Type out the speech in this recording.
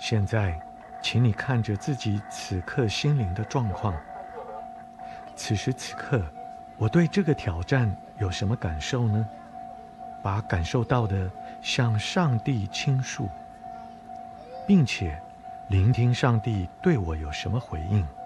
现在，请你看着自己此刻心灵的状况。此时此刻，我对这个挑战有什么感受呢？把感受到的向上帝倾诉，并且聆听上帝对我有什么回应。